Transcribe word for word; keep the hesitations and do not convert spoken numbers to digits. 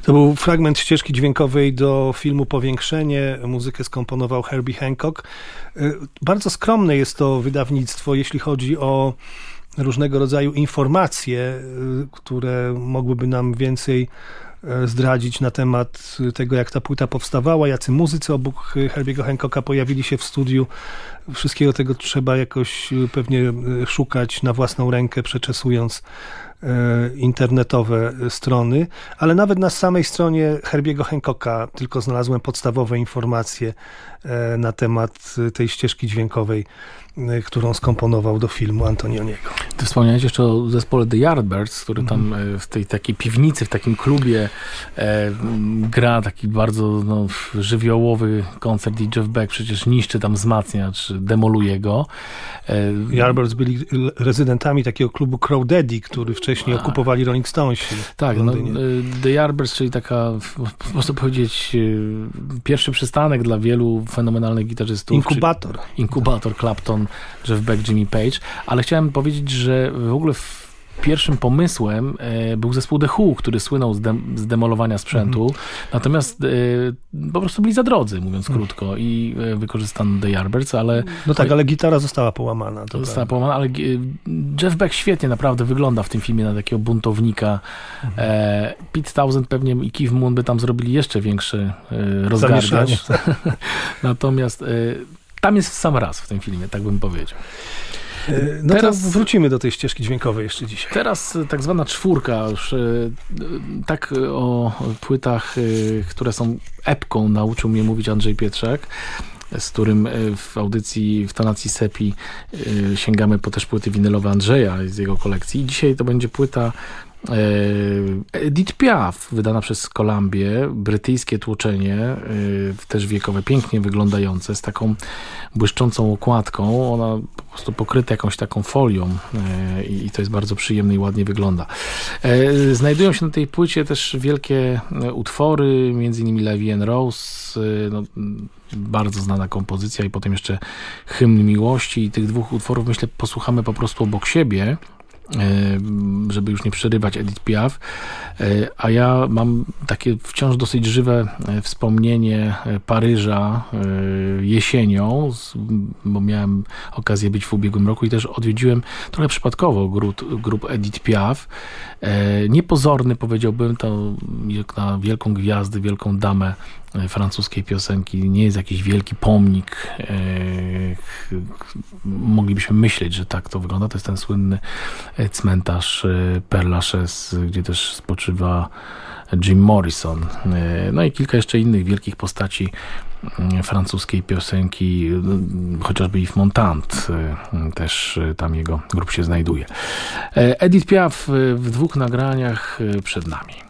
To był fragment ścieżki dźwiękowej do filmu Powiększenie. Muzykę skomponował Herbie Hancock. Bardzo skromne jest to wydawnictwo, jeśli chodzi o różnego rodzaju informacje, które mogłyby nam więcej zdradzić na temat tego, jak ta płyta powstawała, jacy muzycy obok Herbiego Hancocka pojawili się w studiu. Wszystkiego tego trzeba jakoś pewnie szukać na własną rękę, przeczesując internetowe strony, ale nawet na samej stronie Herbiego Hancocka tylko znalazłem podstawowe informacje na temat tej ścieżki dźwiękowej, którą skomponował do filmu Antonioniego. Ty wspomniałeś jeszcze o zespole The Yardbirds, który tam mm. w tej takiej piwnicy, w takim klubie e, gra taki bardzo no, żywiołowy koncert i Jeff Beck przecież niszczy tam wzmacniacz, demoluje go. E, Yardbirds byli rezydentami takiego klubu Crow Daddy, który wcześniej a, okupowali Rolling Stonesi. Tak, no, The Yardbirds, czyli taka, można powiedzieć, pierwszy przystanek dla wielu fenomenalnych gitarzystów. Inkubator. Czy, inkubator Clapton, Jeff Beck, Jimmy Page, ale chciałem powiedzieć, że w ogóle w pierwszym pomysłem e, był zespół The Who, który słynął z, de- z demolowania sprzętu, mm-hmm. natomiast e, po prostu byli za drodzy, mówiąc mm. krótko, i e, wykorzystano The Yardbirds, ale... No tak, ale gitara została połamana. To została tak. połamana, ale e, Jeff Beck świetnie naprawdę wygląda w tym filmie na takiego buntownika. Mm-hmm. E, Pete Townshend pewnie i Keith Moon by tam zrobili jeszcze większy e, rozgardiaż. Natomiast e, tam jest w sam raz w tym filmie, tak bym powiedział. No teraz to wrócimy do tej ścieżki dźwiękowej jeszcze dzisiaj. Teraz tak zwana czwórka, już tak o płytach, które są epką, nauczył mnie mówić Andrzej Pietrzak, z którym w audycji w tonacji Sepi sięgamy po też płyty winylowe Andrzeja z jego kolekcji. Dzisiaj to będzie płyta Edith Piaf, wydana przez Columbię, brytyjskie tłoczenie, też wiekowe, pięknie wyglądające, z taką błyszczącą okładką. Ona po prostu pokryta jakąś taką folią i to jest bardzo przyjemne i ładnie wygląda. Znajdują się na tej płycie też wielkie utwory, między innymi La Vie en Rose, no, bardzo znana kompozycja, i potem jeszcze Hymn Miłości, i tych dwóch utworów myślę posłuchamy po prostu obok siebie, żeby już nie przerywać Edith Piaf, a ja mam takie wciąż dosyć żywe wspomnienie Paryża jesienią, bo miałem okazję być w ubiegłym roku i też odwiedziłem trochę przypadkowo grup, grup Edith Piaf. Niepozorny, powiedziałbym, to jak na wielką gwiazdę, wielką damę francuskiej piosenki, nie jest jakiś wielki pomnik. Moglibyśmy myśleć, że tak to wygląda. To jest ten słynny cmentarz Père Lachaise, gdzie też spoczywa Jim Morrison. No i kilka jeszcze innych wielkich postaci francuskiej piosenki, chociażby Yves Montand, też tam jego grup się znajduje. Edith Piaf w dwóch nagraniach przed nami.